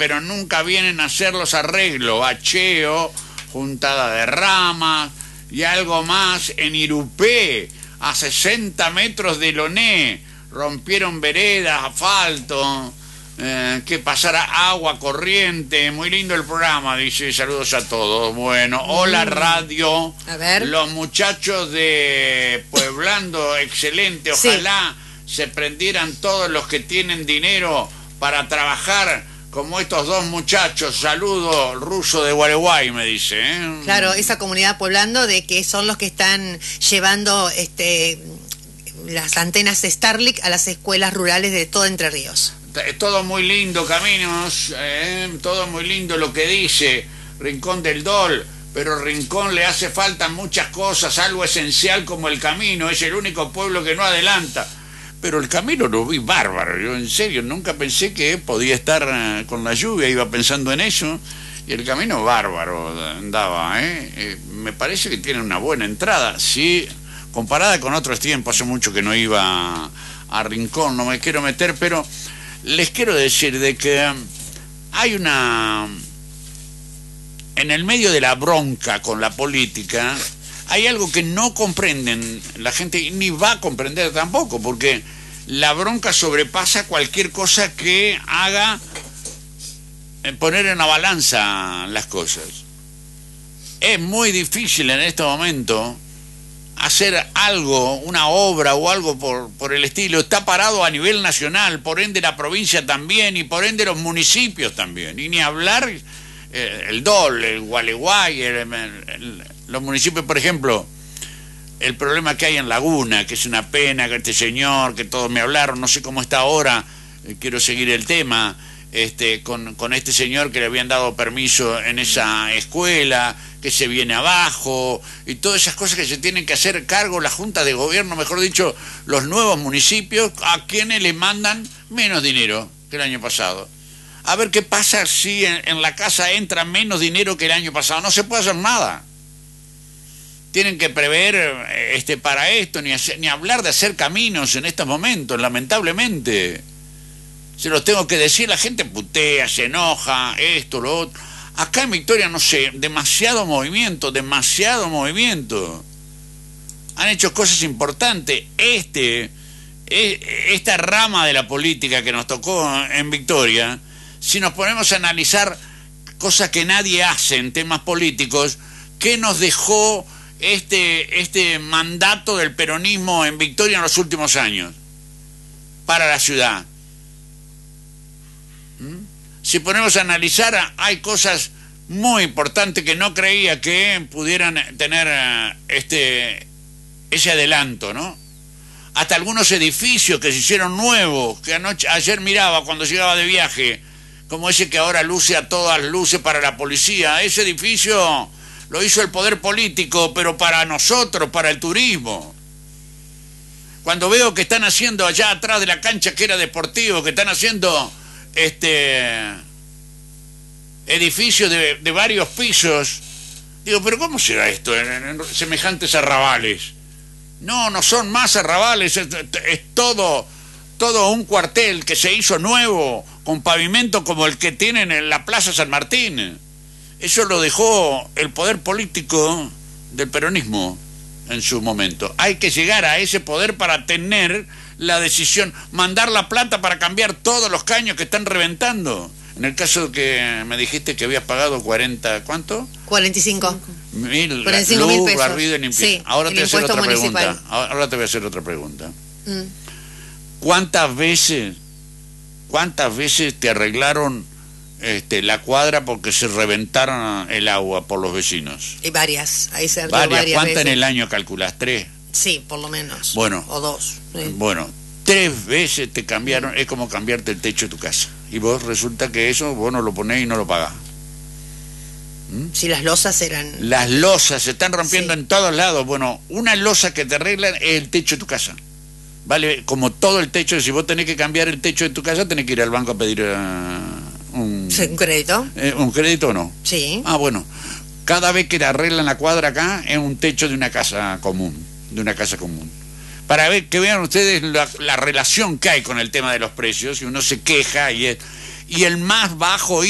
pero nunca vienen a hacer los arreglos, bacheo, juntada de ramas y algo más en Irupé, a 60 metros de Loné, rompieron veredas, asfalto, que pasara agua corriente. Muy lindo el programa, dice, saludos a todos. Bueno, hola radio, a ver. Los muchachos de Pueblando, excelente, ojalá se prendieran todos los que tienen dinero para trabajar como estos dos muchachos. Saludo ruso de Gualeguay, me dice, ¿eh? Claro, esa comunidad Pueblando, de que son los que están llevando las antenas Starlink a las escuelas rurales de todo Entre Ríos. Todo muy lindo, Caminos, todo muy lindo lo que dice Rincón del Dol, pero Rincón le hace falta muchas cosas, algo esencial como el camino, es el único pueblo que no adelanta. Pero el camino lo vi bárbaro, yo en serio nunca pensé que podía estar con la lluvia, iba pensando en eso, y el camino bárbaro andaba, me parece que tiene una buena entrada, sí, comparada con otros tiempos. Hace mucho que no iba a Rincón, no me quiero meter, pero les quiero decir de que hay una... En el medio de la bronca con la política, hay algo que no comprenden la gente, ni va a comprender tampoco, porque la bronca sobrepasa cualquier cosa que haga poner en la balanza las cosas. Es muy difícil en este momento hacer algo, una obra o algo por el estilo. Está parado a nivel nacional, por ende la provincia también, y por ende los municipios también. Y ni hablar el Dol, el Gualeguay, los municipios, por ejemplo, el problema que hay en Laguna, que es una pena, que este señor, que todos me hablaron, no sé cómo está ahora, quiero seguir el tema, con este señor que le habían dado permiso en esa escuela, que se viene abajo, y todas esas cosas que se tienen que hacer cargo la Junta de Gobierno, mejor dicho, los nuevos municipios, a quienes le mandan menos dinero que el año pasado. A ver qué pasa si en la casa entra menos dinero que el año pasado. No se puede hacer nada. Tienen que prever para esto, ni hablar de hacer caminos en estos momentos, lamentablemente. Se los tengo que decir, la gente putea, se enoja, esto, lo otro. Acá en Victoria, no sé, demasiado movimiento. Han hecho cosas importantes. Esta rama de la política que nos tocó en Victoria, si nos ponemos a analizar cosas que nadie hace en temas políticos, ¿qué nos dejó este mandato del peronismo en Victoria en los últimos años para la ciudad? Si ponemos a analizar, hay cosas muy importantes que no creía que pudieran tener ese adelanto, ¿no? Hasta algunos edificios que se hicieron nuevos, que ayer miraba cuando llegaba de viaje, como ese que ahora luce a todas luces para la policía. Ese edificio lo hizo el poder político, pero para nosotros, para el turismo. Cuando veo que están haciendo allá atrás de la cancha que era deportivo, que están haciendo edificios de varios pisos, digo, pero ¿cómo será esto en semejantes arrabales? No son más arrabales, es todo un cuartel que se hizo nuevo, con pavimento como el que tienen en la Plaza San Martín. Eso lo dejó el poder político del peronismo en su momento. Hay que llegar a ese poder para tener la decisión, mandar la plata para cambiar todos los caños que están reventando. En el caso que me dijiste que habías pagado 40, ¿cuánto? 45. 45.000 pesos. Barrido y limpieza. Sí, ahora te voy a hacer otra municipal. pregunta. Ahora te voy a hacer otra pregunta. ¿Cuántas veces te arreglaron la cuadra porque se reventaron el agua por los vecinos? Y varias. Ahí se arregló varias ¿Cuántas veces. en el año calculás? ¿3? Sí, por lo menos. Bueno. O 2. Sí. Bueno, 3 veces te cambiaron, es como cambiarte el techo de tu casa. Y vos resulta que eso vos no lo ponés y no lo pagás. Si las losas eran... Las losas se están rompiendo en todos lados. Bueno, una losa que te arreglan es el techo de tu casa. Vale, como todo el techo. Si vos tenés que cambiar el techo de tu casa, tenés que ir al banco a pedir un crédito. ¿Un crédito o no? Sí. Ah, bueno. Cada vez que te arreglan la cuadra acá, es un techo de una casa común. Para que vean ustedes la relación que hay con el tema de los precios. Y uno se queja y el más bajo